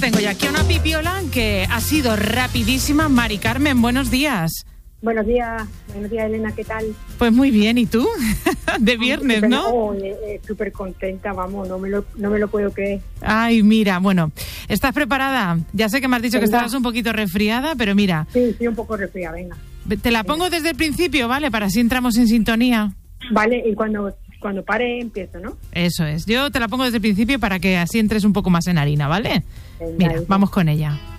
Tengo ya aquí una pipiola que ha sido rapidísima. Mari Carmen, buenos días. Buenos días, Elena, ¿qué tal? Pues muy bien, ¿y tú? De viernes, ¿no? Súper contenta, vamos, no me lo puedo creer. Ay, mira, bueno, ¿estás preparada? Ya sé que me has dicho que estabas un poquito resfriada, pero mira. Sí, estoy un poco resfriada, venga. Te la pongo desde el principio, ¿vale? Para así entramos en sintonía. Vale, y cuando pare empiezo, ¿no? Eso es, yo te la pongo desde el principio para que así entres un poco más en harina, ¿vale? Venga, mira, vamos con ella.